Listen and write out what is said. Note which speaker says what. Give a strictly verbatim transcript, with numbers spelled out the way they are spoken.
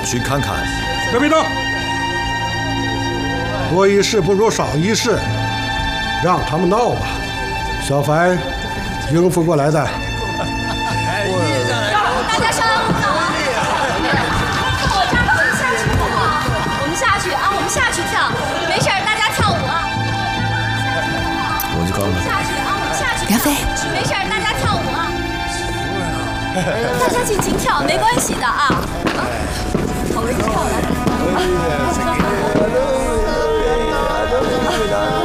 Speaker 1: 去看看。
Speaker 2: 这边动！多一事不如少一事，让他们闹吧。小凡应付过来的。
Speaker 3: 大家稍安勿躁啊！我扎我们下去好不好？我们下去啊，我们下去跳，没事，大家跳舞啊。
Speaker 1: 我就告诉你，
Speaker 3: 下去啊，我们下去。
Speaker 4: 梁飞，
Speaker 3: 没事，大家跳舞啊。大家尽情跳，没关系的啊。啊，好人跳来。